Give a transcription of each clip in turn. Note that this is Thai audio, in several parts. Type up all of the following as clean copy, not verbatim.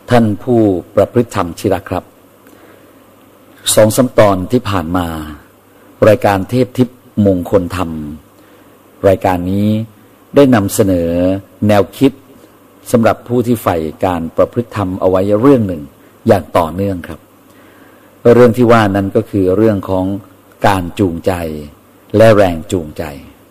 ท่านผู้ประพฤติธรรมที่รักครับ2-3 ตอนที่ผ่านมารายการเทพทิพย์มงคลธรรมรายการนี้ได้นำเสนอแนวคิดสำหรับผู้ที่ใฝ่การประพฤติธรรมเอาไว้เรื่องหนึ่งอย่างต่อเนื่องครับเรื่องที่ว่านั้นก็คือเรื่องของการจูงใจและแรงจูงใจ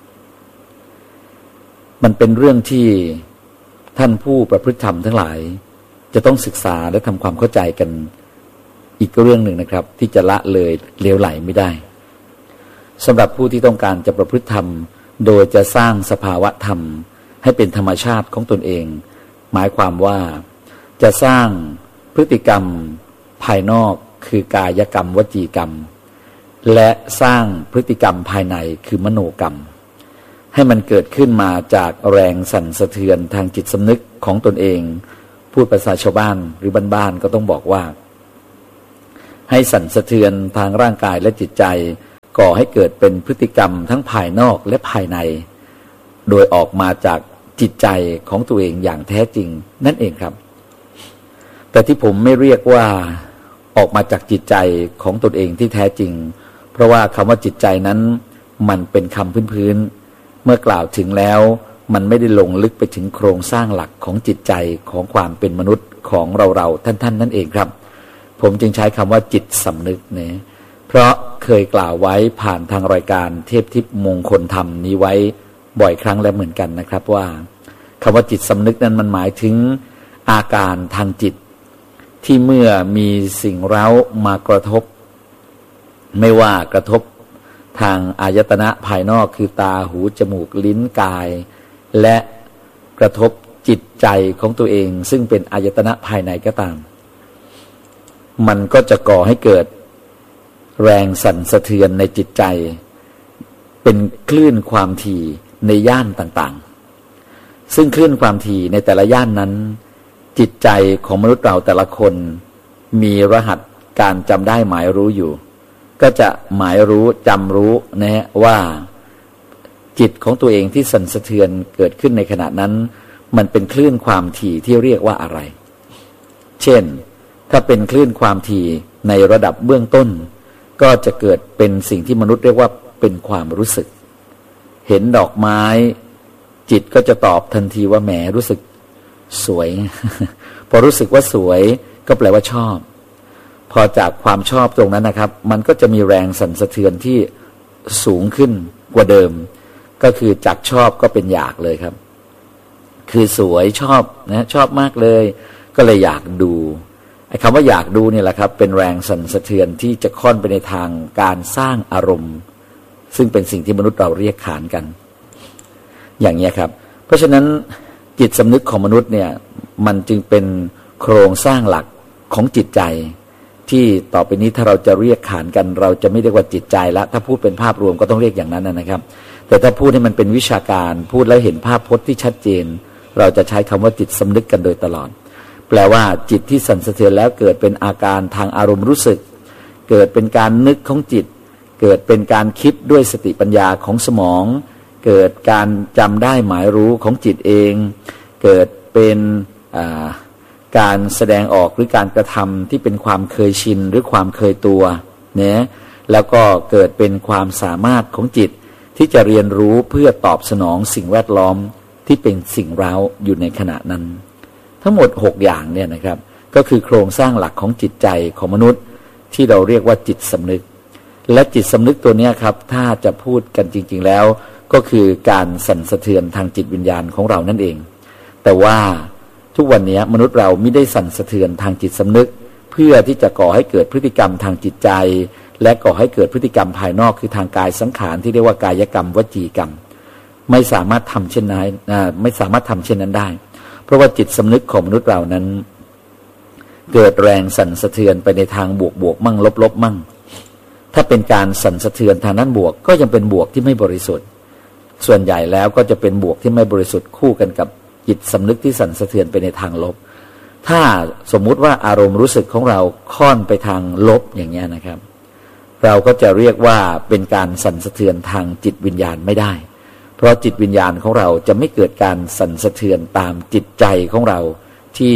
มันเป็นเรื่องที่ท่านผู้ประพฤติธรรมทั้งหลายจะต้องศึกษาและทำความเข้าใจกันอีกเรื่องหนึ่งนะครับที่จะละเลยเลวไหลไม่ได้สำหรับผู้ที่ต้องการจะประพฤติธรรมโดยจะสร้างสภาวะธรรมให้เป็นธรรมชาติของตนเองหมายความว่าจะสร้างพฤติกรรมภายนอกคือกายกรรมวจีกรรมและสร้างพฤติกรรมภายในคือมโนกรรมให้มันเกิดขึ้นมาจากแรงสั่นสะเทือนทางจิตสำนึกของตนเองพูดภาษาชาวบ้านหรือบ้านๆก็ต้องบอกว่าให้สั่นสะเทือนทางร่างกายและจิตใจก่อให้เกิดเป็นพฤติกรรมทั้งภายนอกและภายในโดยออกมาจากจิตใจของตัวเองอย่างแท้จริงนั่นเองครับแต่ที่ผมไม่เรียกว่าออกมาจากจิตใจของตนเองที่แท้จริงเพราะว่าคำว่าจิตใจนั้นมันเป็นคำพื้นๆเมื่อกล่าวถึงแล้วมันไม่ได้ลงลึกไปถึงโครงสร้างหลักของจิตใจของความเป็นมนุษย์ของเราท่านนั่นเองครับผมจึงใช้คำว่าจิตสำนึกนะเพราะเคยกล่าวไว้ผ่านทางรายการเทพทิพย์มงคลธรรมนี้ไว้บ่อยครั้งแล้วเหมือนกันนะครับว่าคำว่าจิตสำนึกนั้นมันหมายถึงอาการทางจิตที่เมื่อมีสิ่งเร้ามากระทบไม่ว่ากระทบทางอายตนะภายนอกคือตาหูจมูกลิ้นกายและกระทบจิตใจของตัวเองซึ่งเป็นอายตนะภายในก็ตามมันก็จะก่อให้เกิดแรงสั่นสะเทือนในจิตใจเป็นคลื่นความถี่ในย่านต่างๆซึ่งคลื่นความถี่ในแต่ละย่านนั้นจิตใจของมนุษย์เราแต่ละคนมีรหัสการจำได้หมายรู้อยู่ก็จะหมายรู้จำรู้นะฮะว่าจิตของตัวเองที่สั่นสะเทือนเกิดขึ้นในขณะนั้นมันเป็นคลื่นความถี่ที่เรียกว่าอะไรเช่นถ้าเป็นคลื่นความถี่ในระดับเบื้องต้นก็จะเกิดเป็นสิ่งที่มนุษย์เรียกว่าเป็นความรู้สึกเห็นดอกไม้จิตก็จะตอบทันทีว่าแหมรู้สึกสวย พอรู้สึกว่าสวยก็แปลว่าชอบพอจากความชอบตรงนั้นนะครับมันก็จะมีแรงสั่นสะเทือนที่สูงขึ้นกว่าเดิมก็คือจากชอบก็เป็นอยากเลยครับคือสวยชอบนะชอบมากเลยก็เลยอยากดูไอ้คำว่าอยากดูเนี่ยแหละครับเป็นแรงสั่นสะเทือนที่จะค่อนไปในทางการสร้างอารมณ์ซึ่งเป็นสิ่งที่มนุษย์เราเรียกขานกันอย่างนี้ครับเพราะฉะนั้นจิตสำนึกของมนุษย์เนี่ยมันจึงเป็นโครงสร้างหลักของจิตใจที่ต่อไปนี้ถ้าเราจะเรียกขานกันเราจะไม่เรียกว่าจิตใจละถ้าพูดเป็นภาพรวมก็ต้องเรียกอย่างนั้นนะครับแต่ถ้าพูดให้มันเป็นวิชาการพูดแล้วเห็นภาพพจน์ที่ชัดเจนเราจะใช้คำว่าจิตสำนึกกันโดยตลอดแปลว่าจิตที่สั่นสะเทือนแล้วเกิดเป็นอาการทางอารมณ์รู้สึกเกิดเป็นการนึกของจิตเกิดเป็นการคิดด้วยสติปัญญาของสมองเกิดการจำได้หมายรู้ของจิตเองเกิดเป็นการแสดงออกหรือการกระทำที่เป็นความเคยชินหรือความเคยตัวเนี่ยแล้วก็เกิดเป็นความสามารถของจิตที่จะเรียนรู้เพื่อตอบสนองสิ่งแวดล้อมที่เป็นสิ่งเร้าอยู่ในขณะนั้นทั้งหมด6อย่างเนี่ยนะครับก็คือโครงสร้างหลักของจิตใจของมนุษย์ที่เราเรียกว่าจิตสำนึกและจิตสำนึกตัวนี้ครับถ้าจะพูดกันจริงๆแล้วก็คือการสั่นสะเทือนทางจิตวิญญาณของเรานั่นเองแต่ว่าทุกวันนี้มนุษย์เราไม่ได้สั่นสะเทือนทางจิตสำนึกเพื่อที่จะก่อให้เกิดพฤติกรรมทางจิตใจและก่อให้เกิดพฤติกรรมภายนอกคือทางกายสังขารที่เรียกว่ากายกรรมวจีกรรมไม่สามารถทำเช่นนั้นไม่สามารถทำเช่นนั้นได้เพราะว่าจิตสำนึกของมนุษย์เรานั้นเกิดแรงสั่นสะเทือนไปในทางบวกมั่งลบมั่งถ้าเป็นการสั่นสะเทือนทางนั้นบวกก็ยังเป็นบวกที่ไม่บริสุทธิ์ส่วนใหญ่แล้วก็จะเป็นบวกที่ไม่บริสุทธิ์คู่กันกับจิตสำนึกที่สั่นสะเทือนไปในทางลบถ้าสมมุติว่าอารมณ์รู้สึกของเราค่อนไปทางลบอย่างเงี้ยนะครับเราก็จะเรียกว่าเป็นการสั่นสะเทือนทางจิตวิญญาณไม่ได้เพราะจิตวิญญาณของเราจะไม่เกิดการสั่นสะเทือนตามจิตใจของเราที่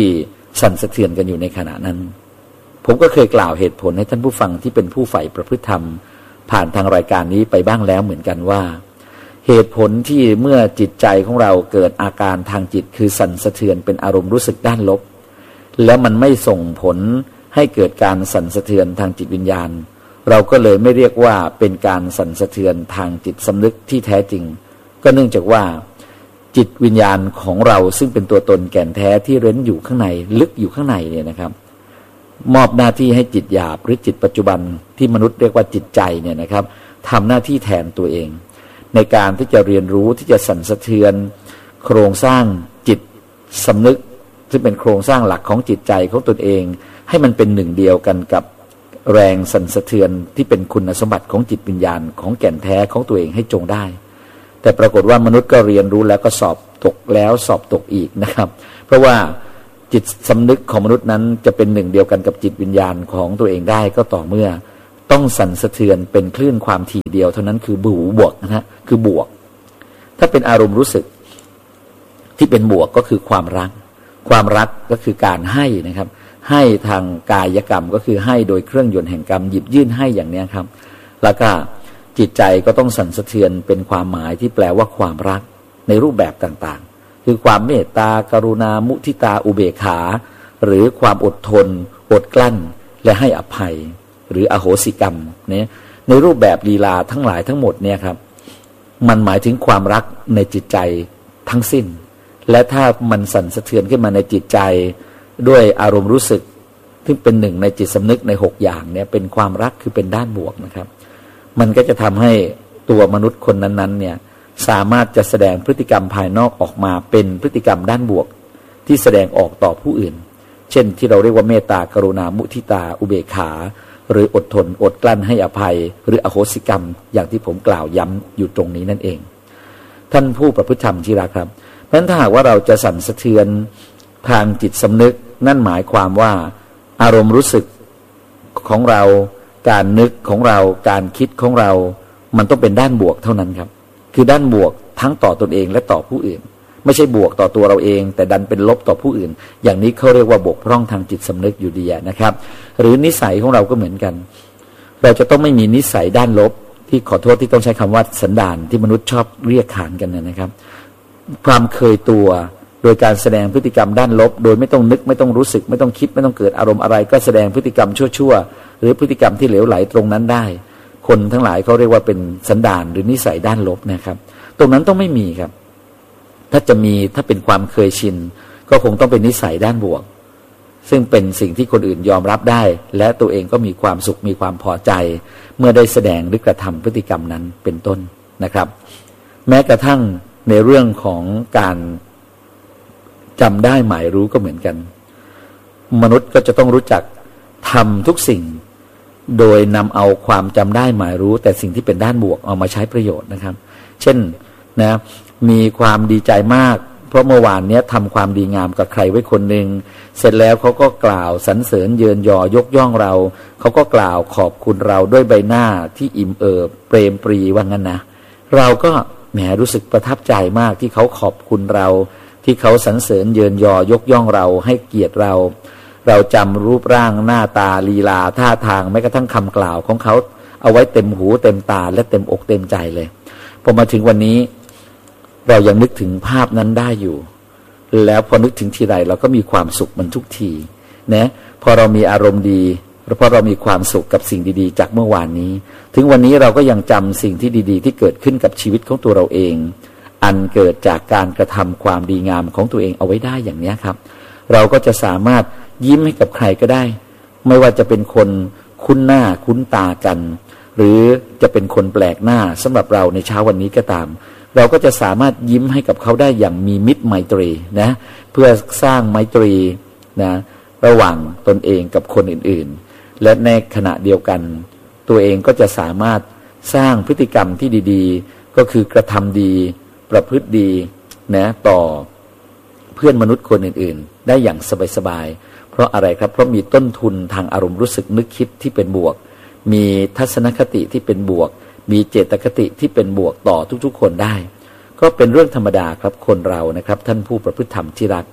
สั่นสะเทือนกันอยู่ในขณะนั้นผมก็เคยกล่าวเหตุผลให้ท่านผู้ฟังที่เป็นผู้ใฝ่ประพฤติธรรมผ่านทางรายการนี้ไปบ้างแล้วเหมือนกันว่าเหตุผลที่เมื่อจิตใจของเราเกิดอาการทางจิตคือสั่นสะเทือนเป็นอารมณ์รู้สึกด้านลบแล้วมันไม่ส่งผลให้เกิดการสั่นสะเทือนทางจิตวิญญาณเราก็เลยไม่เรียกว่าเป็นการสั่นสะเทือนทางจิตสำนึกที่แท้จริงก็เนื่องจากว่าจิตวิญญาณของเราซึ่งเป็นตัวตนแก่นแท้ที่เร้นอยู่ข้างในลึกอยู่ข้างในเนี่ยนะครับมอบหน้าที่ให้จิตหยาบหรือจิตปัจจุบันที่มนุษย์เรียกว่าจิตใจเนี่ยนะครับทำหน้าที่แทนตัวเองในการที่จะเรียนรู้ที่จะสั่นสะเทือนโครงสร้างจิตสำนึกซึ่งเป็นโครงสร้างหลักของจิตใจของตนเองให้มันเป็นหนึ่งเดียวกันกับแรงสั่นสะเทือนที่เป็นคุณสมบัติของจิตวิญญาณของแก่นแท้ของตัวเองให้จงได้แต่ปรากฏว่ามนุษย์ก็เรียนรู้แล้วก็สอบตกแล้วสอบตกอีกนะครับเพราะว่าจิตสำนึกของมนุษย์นั้นจะเป็นหนึ่งเดียวกันกับจิตวิญญาณของตัวเองได้ก็ต่อเมื่อต้องสั่นสะเทือนเป็นคลื่นความถี่เดียวเท่านั้นคือบวกนะฮะคือบวกถ้าเป็นอารมณ์รู้สึกที่เป็นบวกก็คือความรักก็คือการให้นะครับให้ทางกายกรรมก็คือให้โดยเครื่องยนต์แห่งกรรมหยิบยื่นให้อย่างนี้ครับแล้วก็จิตใจก็ต้องสั่นสะเทือนเป็นความหมายที่แปลว่าความรักในรูปแบบต่างๆคือความเมตตากรุณามุทิตาอุเบกขาหรือความอดทนอดกลั้นและให้อภัยหรืออโหสิกรรมเนี่ยในรูปแบบลีลาทั้งหลายทั้งหมดเนี่ยครับมันหมายถึงความรักในจิตใจทั้งสิ้นและถ้ามันสั่นสะเทือนขึ้นมาในจิตใจด้วยอารมณ์รู้สึกที่เป็นหนึ่งในจิตสำนึกใน6อย่างเนี่ยเป็นความรักคือเป็นด้านบวกนะครับมันก็จะทำให้ตัวมนุษย์คนนั้นๆเนี่ยสามารถจะแสดงพฤติกรรมภายนอกออกมาเป็นพฤติกรรมด้านบวกที่แสดงออกต่อผู้อื่นเช่นที่เราเรียกว่าเมตตากรุณามุทิตาอุเบกขาหรืออดทนอดกลั้นให้อภัยหรืออโหสิกรรมอย่างที่ผมกล่าวย้ำอยู่ตรงนี้นั่นเองท่านผู้ประพฤติธรรมที่รักครับเพราะฉะนั้นถ้าหากว่าเราจะสั่นสะเทือนทางจิตสำนึกนั่นหมายความว่าอารมณ์รู้สึกของเราการนึกของเราการคิดของเรามันต้องเป็นด้านบวกเท่านั้นครับคือด้านบวกทั้งต่อตนเองและต่อผู้อื่นไม่ใช่บวกต่อตัวเราเองแต่ดันเป็นลบต่อผู้อื่นอย่างนี้เขาเรียกว่าบกพร่องทางจิตสำนึกอยู่ดีนะครับหรือนิสัยของเราก็เหมือนกันเราจะต้องไม่มีนิสัยด้านลบที่ขอโทษที่ต้องใช้คำว่าสันดานที่มนุษย์ชอบเรียกขานกันนะครับความเคยตัวโดยการแสดงพฤติกรรมด้านลบโดยไม่ต้องนึกไม่ต้องรู้สึกไม่ต้องคิดไม่ต้องเกิดอารมณ์อะไรก็แสดงพฤติกรรมชั่วๆหรือพฤติกรรมที่เหลวไหลตรงนั้นได้คนทั้งหลายเขาเรียกว่าเป็นสันดานหรือนิสัยด้านลบนะครับตรงนั้นต้องไม่มีครับถ้าจะมีถ้าเป็นความเคยชินก็คงต้องเป็นนิสัยด้านบวกซึ่งเป็นสิ่งที่คนอื่นยอมรับได้และตัวเองก็มีความสุขมีความพอใจเมื่อได้แสดงหรือกระทำพฤติกรรมนั้นเป็นต้นนะครับแม้กระทั่งในเรื่องของการจำได้หมายรู้ก็เหมือนกันมนุษย์ก็จะต้องรู้จักทำทุกสิ่งโดยนำเอาความจำได้หมายรู้แต่สิ่งที่เป็นด้านบวกเอามาใช้ประโยชน์นะครับเช่นนะมีความดีใจมากเพราะเมื่อวานนี้ทำความดีงามกับใครไว้คนหนึ่งเสร็จแล้วเขาก็กล่าวสรรเสริญเยินยอยกย่องเราเขาก็กล่าวขอบคุณเราด้วยใบหน้าที่อิ่มเอิบเปรมปรีว่างั้นนะเราก็แหมรู้สึกประทับใจมากที่เขาขอบคุณเราที่เขาสรรเสริญเยินยอยกย่องเราให้เกียรติเราจำรูปร่างหน้าตาลีลาท่าทางแม้กระทั่งคำกล่าวของเขาเอาไว้เต็มหูเต็มตาและเต็มอกเต็มใจเลยพอมาถึงวันนี้เรายังนึกถึงภาพนั้นได้อยู่แล้วพอนึกถึงทีไรเราก็มีความสุขมันทุกทีนะพอเรามีอารมณ์ดีเพราะเรามีความสุขกับสิ่งดีๆจากเมื่อวานนี้ถึงวันนี้เราก็ยังจำสิ่งที่ดีๆที่เกิดขึ้นกับชีวิตของตัวเราเองอันเกิดจากการกระทำความดีงามของตัวเองเอาไว้ได้อย่างนี้ครับเราก็จะสามารถยิ้มให้กับใครก็ได้ไม่ว่าจะเป็นคนคุ้นหน้าคุ้นตากันหรือจะเป็นคนแปลกหน้าสำหรับเราในเช้าวันนี้ก็ตามเราก็จะสามารถยิ้มให้กับเขาได้อย่างมีมิตรไมตรีนะเพื่อสร้างไมตรีนะระหว่างตนเองกับคนอื่นๆและในขณะเดียวกันตัวเองก็จะสามารถสร้างพฤติกรรมที่ดีๆก็คือกระทำดีประพฤติดีนะต่อเพื่อนมนุษย์คนอื่นๆได้อย่างสบายๆเพราะอะไรครับเพราะมีต้นทุนทางอารมณ์รู้สึกนึกคิดที่เป็นบวกมีทัศนคติที่เป็นบวกมีเจตคติที่เป็นบวกต่อทุกๆคนได้ก็เป็นเรื่องธรรมดาครับคนเรานะครับท่านผู้ประพฤติธรรมที่รัก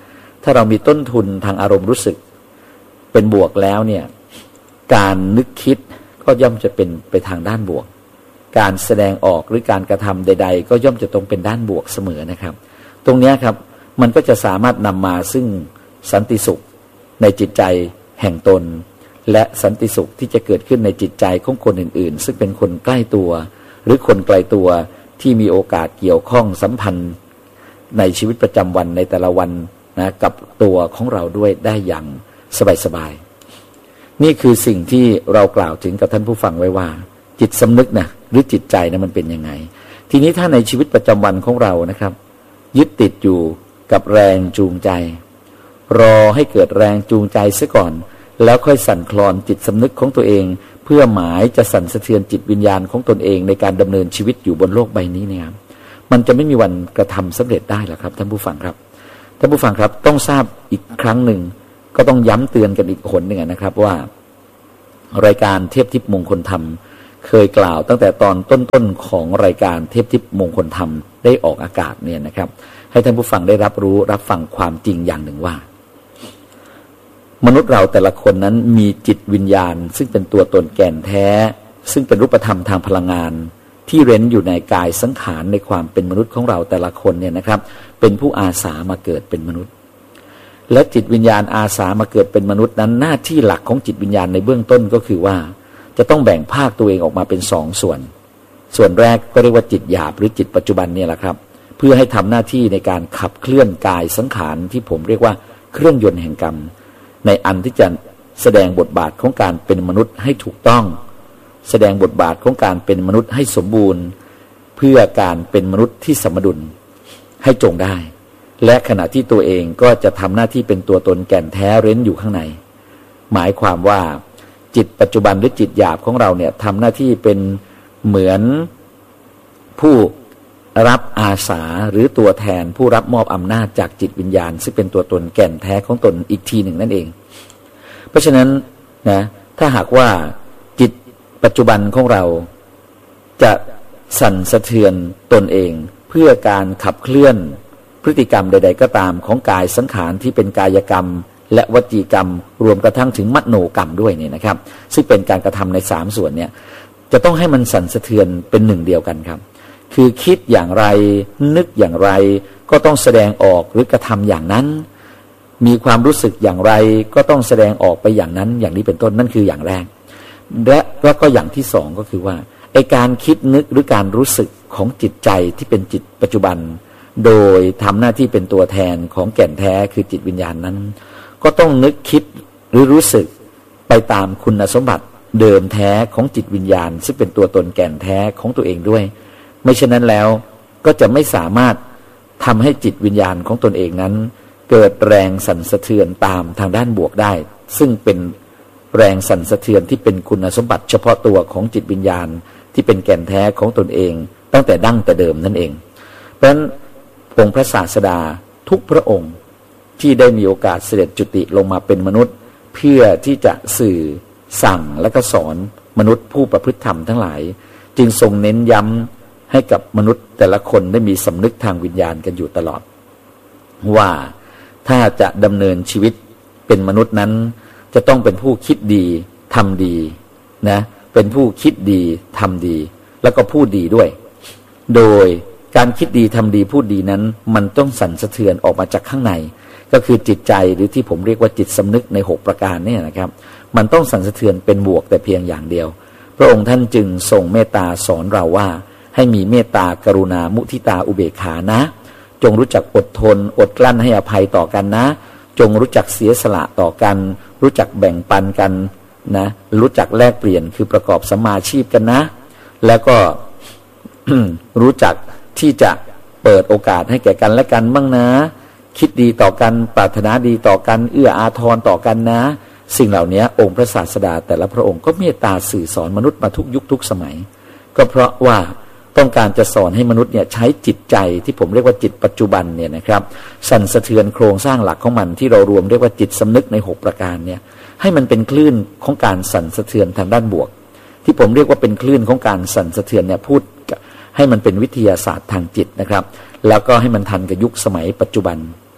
ถ้าเรามีต้นทุนทางอารมณ์รู้สึกเป็นบวกแล้วเนี่ยการนึกคิดก็ย่อมจะเป็นไปทางด้านบวกการแสดงออกหรือการกระทำใดๆก็ย่อมจะต้องเป็นด้านบวกเสมอนะครับตรงนี้ครับมันก็จะสามารถนำมาซึ่งสันติสุขในจิตใจแห่งตนและสันติสุขที่จะเกิดขึ้นในจิตใจของคนอื่นๆซึ่งเป็นคนใกล้ตัวหรือคนไกลตัวที่มีโอกาสเกี่ยวข้องสัมพันธ์ในชีวิตประจำวันในแต่ละวันนะกับตัวของเราด้วยได้อย่างสบายๆนี่คือสิ่งที่เรากล่าวถึงกับท่านผู้ฟังไว้ว่าจิตสำนึกนะหรือจิตใจนะมันเป็นยังไงทีนี้ถ้าในชีวิตประจำวันของเรานะครับยึดติดอยู่กับแรงจูงใจรอให้เกิดแรงจูงใจซะก่อนแล้วค่อยสั่นคลอนจิตสำนึกของตัวเองเพื่อหมายจะสั่นสะเทือนจิตวิญญาณของตนเองในการดำเนินชีวิตอยู่บนโลกใบนี้เนี่ยมันจะไม่มีวันกระทำสำเร็จได้หรอกครับท่านผู้ฟังครับท่านผู้ฟังครับต้องทราบอีกครั้งหนึ่งก็ต้องย้ำเตือนกันอีกหนหนึ่งนะครับว่ารายการเทพทิพย์มงคลธรรมเคยกล่าวตั้งแต่ตอนต้นๆของรายการเทพทิพย์มงคลธรรมได้ออกอากาศเนี่ยนะครับให้ท่านผู้ฟังได้รับรู้รับฟังความจริงอย่างหนึ่งว่ามนุษย์เราแต่ละคนนั้นมีจิตวิญญาณซึ่งเป็นตัวตนแก่นแท้ซึ่งเป็นรูปธรรมทางพลังงานที่เร้นอยู่ในกายสังขารในความเป็นมนุษย์ของเราแต่ละคนเนี่ยนะครับเป็นผู้อาสามาเกิดเป็นมนุษย์และจิตวิญญาณอาสามาเกิดเป็นมนุษย์นั้นหน้าที่หลักของจิตวิญญาณในเบื้องต้นก็คือว่าจะต้องแบ่งภาคตัวเองออกมาเป็น2 ส่วนแรกก็เรียกว่าจิตหยาบหรือจิตปัจจุบันเนี่ยแหละครับเพื่อให้ทำหน้าที่ในการขับเคลื่อนกายสังขารที่ผมเรียกว่าเครื่องยนต์แห่งกรรมในอันที่จะแสดงบทบาทของการเป็นมนุษย์ให้ถูกต้องแสดงบทบาทของการเป็นมนุษย์ให้สมบูรณ์เพื่อการเป็นมนุษย์ที่สมดุลให้จงได้และขณะที่ตัวเองก็จะทำหน้าที่เป็นตัวตนแก่นแท้เร้นอยู่ข้างในหมายความว่าจิตปัจจุบันหรือจิตหยาบของเราเนี่ยทำหน้าที่เป็นเหมือนผู้รับอาสาหรือตัวแทนผู้รับมอบอำนาจจากจิตวิญญาณซึ่งเป็นตัวตนแก่นแท้ของตนอีกทีหนึ่งนั่นเองเพราะฉะนั้นนะถ้าหากว่าจิตปัจจุบันของเราจะสั่นสะเทือนตนเองเพื่อการขับเคลื่อนพฤติกรรมใดๆก็ตามของกายสังขารที่เป็นกายกรรมและวจีกรรมรวมกระทั่งถึงมโนกรรมด้วยเนี่ยนะครับซึ่งเป็นการกระทำใน3 ส่วนเนี่ยจะต้องให้มันสั่นสะเทือนเป็นหนึ่งเดียวกันครับคือคิดอย่างไรนึกอย่างไรก็ต้องแสดงออกหรือกระทำอย่างนั้นมีความรู้สึกอย่างไรก็ต้องแสดงออกไปอย่างนั้นอย่างนี้เป็นต้นนั่นคืออย่างแรกและก็อย่างที่2ก็คือว่าไอ้การคิดนึกหรือการรู้สึกของจิตใจที่เป็นจิตปัจจุบันโดยทำหน้าที่เป็นตัวแทนของแก่นแท้คือจิตวิญญาณนั้นก็ต้องนึกคิดหรือรู้สึกไปตามคุณสมบัติเดิมแท้ของจิตวิญญาณซึ่งเป็นตัวตนแก่นแท้ของตัวเองด้วยไม่เช่นนั้นแล้วก็จะไม่สามารถทำให้จิตวิญญาณของตนเองนั้นเกิดแรงสั่นสะเทือนตามทางด้านบวกได้ซึ่งเป็นแรงสั่นสะเทือนที่เป็นคุณสมบัติเฉพาะตัวของจิตวิญญาณที่เป็นแก่นแท้ของตนเองตั้งแต่ดั้งแต่เดิมนั่นเองเพราะฉะนั้นองค์พระศาสดาทุกพระองค์ที่ได้มีโอกาสเสด็จจุติลงมาเป็นมนุษย์เพื่อที่จะสื่อสั่งและก็สอนมนุษย์ผู้ประพฤติธรรมทั้งหลายจึงทรงเน้นย้ำให้กับมนุษย์แต่ละคนได้มีสำนึกทางวิญญาณกันอยู่ตลอดว่าถ้าจะดำเนินชีวิตเป็นมนุษย์นั้นจะต้องเป็นผู้คิดดีทำดีนะเป็นผู้คิดดีทำดีแล้วก็พูดดีด้วยโดยการคิดดีทำดีพูดดีนั้นมันต้องสั่นสะเทือนออกมาจากข้างในก็คือจิตใจหรือที่ผมเรียกว่าจิตสำนึกใน6ประการนี่นะครับมันต้องสั่นสะเทือนเป็นบวกแต่เพียงอย่างเดียวพระองค์ท่านจึงทรงเมตตาสอนเราว่าให้มีเมตตากรุณามุทิตาอุเบกขานะจงรู้จักอดทนอดกลั้นให้อภัยต่อกันนะจงรู้จักเสียสละต่อกันรู้จักแบ่งปันกันนะรู้จักแลกเปลี่ยนคือประกอบสัมมาชีพกันนะแล้วก็ รู้จักที่จะเปิดโอกาสให้แก่กันและกันบ้างนะคิดดีต่อกันปรารถนาดีต่อกันเอื้ออาทรต่อกันนะสิ่งเหล่านี้องค์พระศาสดาแต่ละพระองค์ก็เมตตาสื่อสอนมนุษย์มาทุกยุคทุกสมัยก็เพราะว่าต้องการจะสอนให้มนุษย์เนี่ยใช้จิตใจที่ผมเรียกว่าจิตปัจจุบันเนี่ยนะครับสั่นสะเทือนโครงสร้างหลักของมันที่เรารวมเรียกว่าจิตสำนึกใน6ประการเนี่ยให้มันเป็นคลื่นของการสั่นสะเทือนทางด้านบวกที่ผมเรียกว่าเป็นคลื่นของการสั่นสะเทือนเนี่ยพูดให้มันเป็นวิทยาศาสตร์ทางจิตนะครับแล้วก็ให้มันทันกับยุคสมัยปัจจุบัน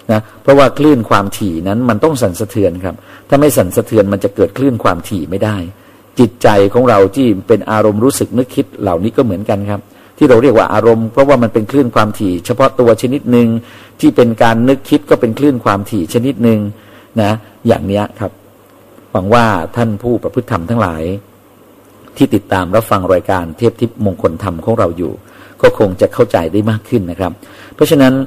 นะเพราะว่าคลื่นความถี่นั้นมันต้องสั่นสะเทือนครับถ้าไม่สั่นสะเทือนมันจะเกิดคลื่นความถี่ไม่ได้จิตใจของเราที่เป็นอารมณ์รู้สึกนึกคิดเหล่านี้ก็เหมือนกันครับที่เราเรียกว่าอารมณ์เพราะว่ามันเป็นคลื่นความถี่เฉพาะตัวชนิดหนึ่งที่เป็นการนึกคิดก็เป็นคลื่นความถี่ชนิดหนึ่งนะอย่างนี้ครับหวังว่าท่านผู้ประพฤติธรรมทั้งหลายที่ติดตามรับฟังรายการเทพทิพย์มงคลธรรมของเราอยู่ก็คงจะเข้าใจได้มากขึ้นนะครับเพราะฉะนั้น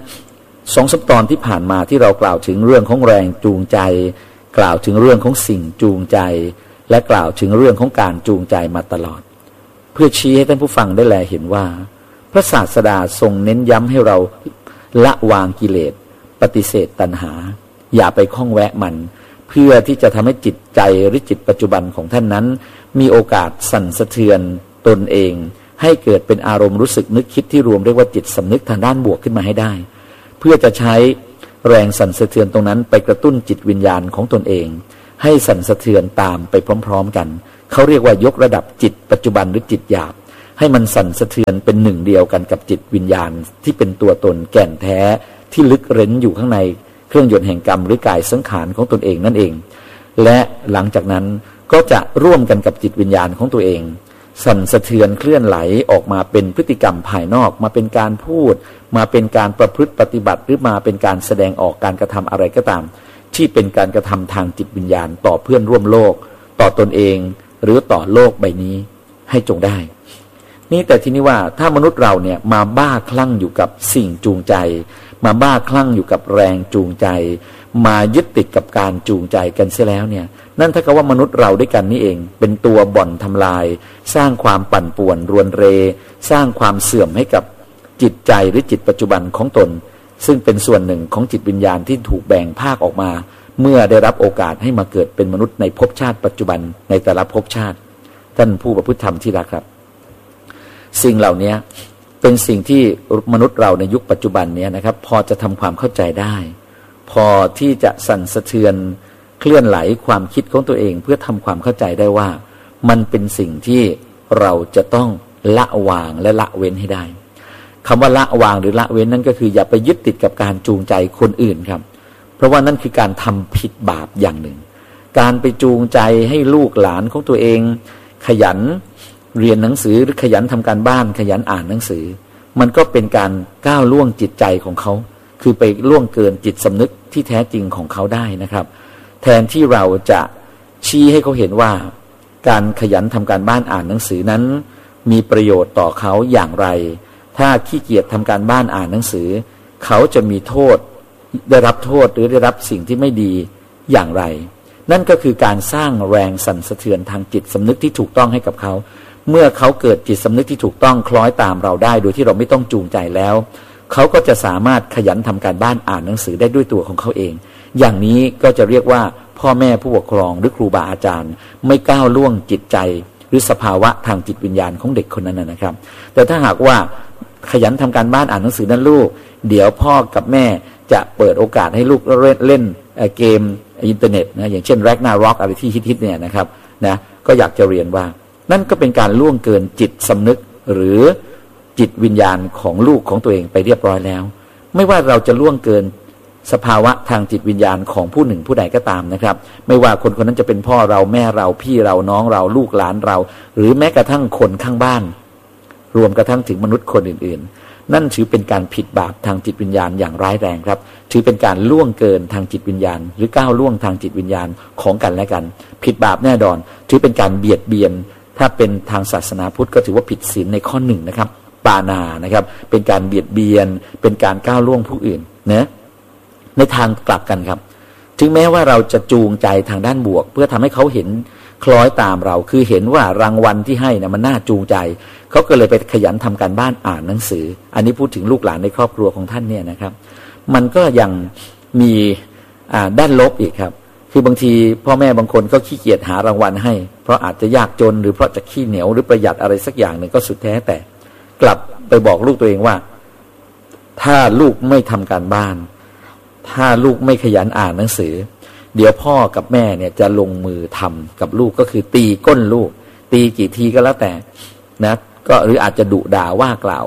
2-3 ตอนที่ผ่านมาที่เรากล่าวถึงเรื่องของแรงจูงใจกล่าวถึงเรื่องของสิ่งจูงใจและกล่าวถึงเรื่องของการจูงใจมาตลอดเพื่อชี้ให้ท่านผู้ฟังได้แลเห็นว่าพระศาสดาทรงเน้นย้ำให้เราละวางกิเลสปฏิเสธตัณหาอย่าไปข้องแวะมันเพื่อที่จะทำให้จิตใจหรือจิตปัจจุบันของท่านนั้นมีโอกาสสั่นสะเทือนตนเองให้เกิดเป็นอารมณ์รู้สึกนึกคิดที่รวมเรียกว่าจิตสำนึกทางด้านบวกขึ้นมาให้ได้เพื่อจะใช้แรงสั่นสะเทือนตรงนั้นไปกระตุ้นจิตวิญญาณของตนเองให้สั่นสะเทือนตามไปพร้อมๆกันเขาเรียกว่ายกระดับจิตปัจจุบันหรือจิตหยาบให้มันสั่นสะเทือนเป็นหนึ่งเดียวกันกับจิตวิญญาณที่เป็นตัวตนแก่นแท้ที่ลึกเร้นอยู่ข้างในเครื่องยนต์แห่งกรรมหรือกายสังขารของตนเองนั่นเองและหลังจากนั้นก็จะร่วมกันกับจิตวิญญาณของตัวเองสั่นสะเทือนเคลื่อนไหลออกมาเป็นพฤติกรรมภายนอกมาเป็นการพูดมาเป็นการประพฤติปฏิบัติหรือมาเป็นการแสดงออกการกระทำอะไรก็ตามที่เป็นการกระทำทางจิตวิญญาณต่อเพื่อนร่วมโลกต่อตนเองหรือต่อโลกใบนี้ให้จงได้นี่แต่ทีนี้ว่าถ้ามนุษย์เราเนี่ยมาบ้าคลั่งอยู่กับสิ่งจูงใจมาบ้าคลั่งอยู่กับแรงจูงใจมายึดติดกับการจูงใจกันเสียแล้วเนี่ยนั่นถ้ากับว่ามนุษย์เราด้วยกันนี่เองเป็นตัวบ่อนทำลายสร้างความปั่นป่วนรวนเรสร้างความเสื่อมให้กับจิตใจหรือจิตปัจจุบันของตนซึ่งเป็นส่วนหนึ่งของจิตวิญญาณที่ถูกแบ่งภาคออกมาเมื่อได้รับโอกาสให้มาเกิดเป็นมนุษย์ในภพชาติปัจจุบันในแต่ละภพชาติท่านผู้ประพฤติธรรมที่รักครับสิ่งเหล่านี้เป็นสิ่งที่มนุษย์เราในยุคปัจจุบันนี้นะครับพอจะทำความเข้าใจได้พอที่จะสั่นสะเทือนเคลื่อนไหลความคิดของตัวเองเพื่อทำความเข้าใจได้ว่ามันเป็นสิ่งที่เราจะต้องละวางและละเว้นให้ได้คำว่าละวางหรือละเว้นนั่นก็คืออย่าไปยึดติดกับการจูงใจคนอื่นครับเพราะว่านั่นคือการทำผิดบาปอย่างหนึ่งการไปจูงใจให้ลูกหลานของตัวเองขยันเรียนหนังสือหรือขยันทำการบ้านขยันอ่านหนังสือมันก็เป็นการก้าวล่วงจิตใจของเขาคือไปล่วงเกินจิตสำนึกที่แท้จริงของเขาได้นะครับแทนที่เราจะชี้ให้เขาเห็นว่าการขยันทำการบ้านอ่านหนังสือนั้นมีประโยชน์ต่อเขาอย่างไรถ้าขี้เกียจทำการบ้านอ่านหนังสือเขาจะมีโทษได้รับโทษหรือได้รับสิ่งที่ไม่ดีอย่างไรนั่นก็คือการสร้างแรงสั่นสะเทือนทางจิตสำนึกที่ถูกต้องให้กับเขาเมื่อเขาเกิดจิตสำนึกที่ถูกต้องคล้อยตามเราได้โดยที่เราไม่ต้องจูงใจแล้วเขาก็จะสามารถขยันทำการบ้านอ่านหนังสือได้ด้วยตัวของเขาเองอย่างนี้ก็จะเรียกว่าพ่อแม่ผู้ปกครองหรือครูบาอาจารย์ไม่ก้าวล่วงจิตใจหรือสภาวะทางจิตวิญญาณของเด็กคนนั้นนะครับแต่ถ้าหากว่าขยันทำการบ้านอ่านหนังสือนั้นลูกเดี๋ยวพ่อกับแม่จะเปิดโอกาสให้ลูกเล่นเกมอินเทอร์เน็ตนะอย่างเช่นแร็กนาร็อกอะไรที่ฮิตๆเนี่ยนะครับนะก็อยากจะเรียนว่านั่นก็เป็นการล่วงเกินจิตสำนึกหรือจิตวิญญาณของลูกของตัวเองไปเรียบร้อยแล้วไม่ว่าเราจะล่วงเกินสภาวะทางจิตวิญญาณของผู้หนึ่งผู้ใดก็ตามนะครับไม่ว่าคนคนนั้นจะเป็นพ่อเราแม่เราพี่เราน้องเราลูกหลานเราหรือแม้กระทั่งคนข้างบ้านรวมกระทั่งถึงมนุษย์คนอื่นๆนั่นถือเป็นการผิดบาปทางจิตวิญญาณอย่างร้ายแรงครับถือเป็นการล่วงเกินทางจิตวิญญาณหรือก้าวล่วงทางจิตวิญญาณของกันและกันผิดบาปแน่นอนถือเป็นการเบียดเบียนถ้าเป็นทางศาสนาพุทธก็ถือว่าผิดศีลในข้อหนึ่งนะครับปาณานะครับเป็นการเบียดเบียนเป็นการก้าวล่วงผู้อื่นนะในทางกลับกันครับถึงแม้ว่าเราจะจูงใจทางด้านบวกเพื่อทำให้เขาเห็นคล้อยตามเราคือเห็นว่ารางวัลที่ให้นะมันน่าจูงใจเขาก็เลยไปขยันทำการบ้านอ่านหนังสืออันนี้พูดถึงลูกหลานในครอบครัวของท่านเนี่ยนะครับมันก็ยังมีด้านลบอีกครับคือบางทีพ่อแม่บางคนก็ขี้เกียจหารางวัลให้เพราะอาจจะยากจนหรือเพราะจะขี้เหนียวหรือประหยัดอะไรสักอย่างหนึ่งก็สุดแท้แต่กลับไปบอกลูกตัวเองว่าถ้าลูกไม่ทำการบ้านถ้าลูกไม่ขยันอ่านหนังสือเดี๋ยวพ่อกับแม่เนี่ยจะลงมือทำกับลูกก็คือตีก้นลูกตีกี่ทีก็แล้วแต่นะก็หรืออาจจะดุด่าว่ากล่าว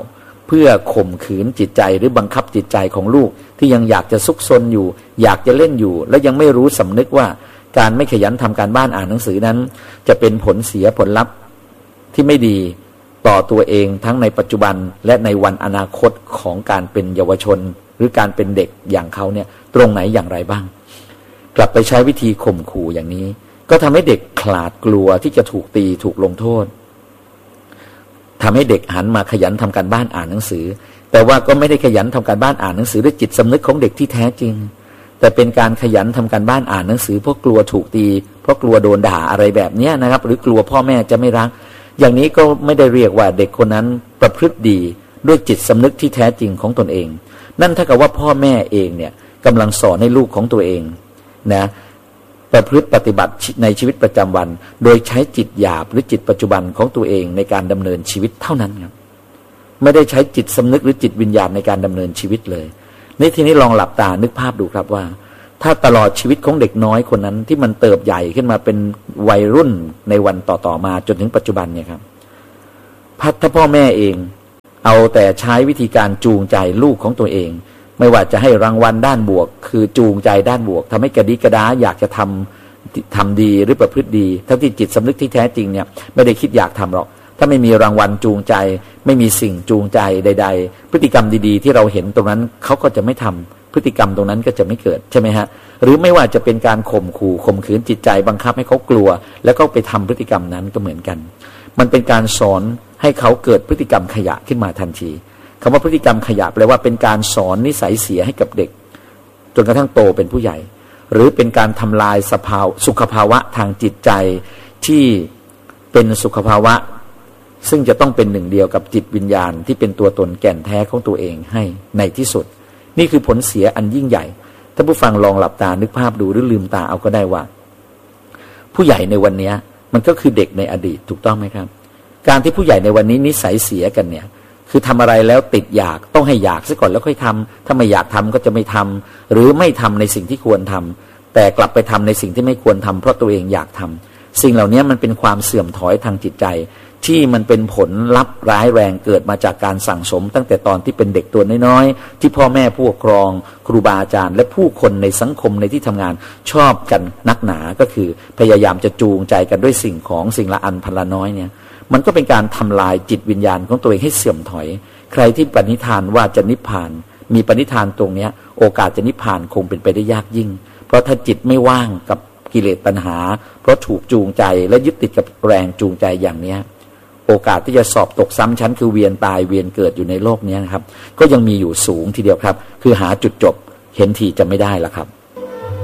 เพื่อข่มขืนจิตใจหรือบังคับจิตใจของลูกที่ยังอยากจะซุกซนอยู่อยากจะเล่นอยู่และยังไม่รู้สำนึกว่าการไม่ขยันทำการบ้านอ่านหนังสือนั้นจะเป็นผลเสียผลลัพธ์ที่ไม่ดีต่อตัวเองทั้งในปัจจุบันและในวันอนาคตของการเป็นเยาวชนหรือการเป็นเด็กอย่างเขาเนี่ยตรงไหนอย่างไรบ้างกลับไปใช้วิธีข่มขู่อย่างนี้ก็ทำให้เด็กขลาดกลัวที่จะถูกตีถูกลงโทษทำให้เด็กหันมาขยันทำการบ้านอ่านหนังสือแต่ว่าก็ไม่ได้ขยันทำการบ้านอ่านหนังสือด้วยจิตสำนึกของเด็กที่แท้จริงแต่เป็นการขยันทำการบ้านอ่านหนังสือเพราะกลัวถูกตีเพราะกลัวโดนด่าอะไรแบบนี้นะครับหรือกลัวพ่อแม่จะไม่รักอย่างนี้ก็ไม่ได้เรียกว่าเด็กคนนั้นประพฤติดีด้วยจิตสำนึกที่แท้จริงของตนเองนั่นเท่ากับว่าพ่อแม่เองเนี่ยกำลังสอนให้ลูกของตัวเองนะประพฤติปฏิบัติในชีวิตประจำวันโดยใช้จิตหยาบหรือจิตปัจจุบันของตัวเองในการดำเนินชีวิตเท่านั้นครับไม่ได้ใช้จิตสำนึกหรือจิตวิญญาณในการดำเนินชีวิตเลยในทีนี้ลองหลับตานึกภาพดูครับว่าถ้าตลอดชีวิตของเด็กน้อยคนนั้นที่มันเติบใหญ่ขึ้นมาเป็นวัยรุ่นในวันต่อๆมาจนถึงปัจจุบันเนี่ยครับถ้าพ่อแม่เองเอาแต่ใช้วิธีการจูงใจลูกของตัวเองไม่ว่าจะให้รางวัลด้านบวกคือจูงใจด้านบวกทำให้กระดิกระดาอยากจะทำดีหรือประพฤติดีทั้งที่จิตสำนึกที่แท้จริงเนี่ยไม่ได้คิดอยากทำหรอกถ้าไม่มีรางวัลจูงใจไม่มีสิ่งจูงใจใดๆพฤติกรรมดีๆที่เราเห็นตรงนั้นเขาก็จะไม่ทำพฤติกรรมตรงนั้นก็จะไม่เกิดใช่ไหมฮะหรือไม่ว่าจะเป็นการข่มขู่ข่มขืนจิตใจบังคับให้เขากลัวแล้วก็ไปทำพฤติกรรมนั้นก็เหมือนกันมันเป็นการสอนให้เขาเกิดพฤติกรรมขยะขึ้นมาทันทีคำว่าพฤติกรรมขยะแปลว่าเป็นการสอนนิสัยเสียให้กับเด็กจนกระทั่งโตเป็นผู้ใหญ่หรือเป็นการทำลายสุขภาวะทางจิตใจที่เป็นสุขภาวะซึ่งจะต้องเป็นหนึ่งเดียวกับจิตวิญญาณที่เป็นตัวตนแก่นแท้ของตัวเองให้ในที่สุดนี่คือผลเสียอันยิ่งใหญ่ถ้าผู้ฟังลองหลับตานึกภาพดูหรือลืมตาเอาก็ได้ว่าผู้ใหญ่ในวันนี้มันก็คือเด็กในอดีตถูกต้องไหมครับการที่ผู้ใหญ่ในวันนี้นิสัยเสียกันเนี่ยคือทำอะไรแล้วติดอยากต้องให้อยากซะก่อนแล้วค่อยทำถ้าไม่อยากทำก็จะไม่ทำหรือไม่ทำในสิ่งที่ควรทำแต่กลับไปทำในสิ่งที่ไม่ควรทำเพราะตัวเองอยากทำสิ่งเหล่านี้มันเป็นความเสื่อมถอยทางจิตใจที่มันเป็นผลลัพธ์ร้ายแรงเกิดมาจากการสั่งสมตั้งแต่ตอนที่เป็นเด็กตัวน้อยๆที่พ่อแม่ผู้ปกครองครูบาอาจารย์และผู้คนในสังคมในที่ทำงานชอบกันนักหนาก็คือพยายามจะจูงใจกันด้วยสิ่งของสิ่งละอันพันละน้อยเนี่ยมันก็เป็นการทำลายจิตวิญญาณของตัวเองให้เสื่อมถอยใครที่ปณิธานว่าจะนิพพานมีปณิธานตรงนี้โอกาสจะนิพพานคงเป็นไปได้ยากยิ่งเพราะถ้าจิตไม่ว่างกับกิเลสตัณหาเพราะถูกจูงใจและยึดติดกับแรงจูงใจอย่างนี้โอกาสที่จะสอบตกซ้ำชั้นคือเวียนตายเวียนเกิดอยู่ในโลกนี้นะครับก็ยังมีอยู่สูงทีเดียวครับคือหาจุดจบเห็นทีจะไม่ได้ละครับ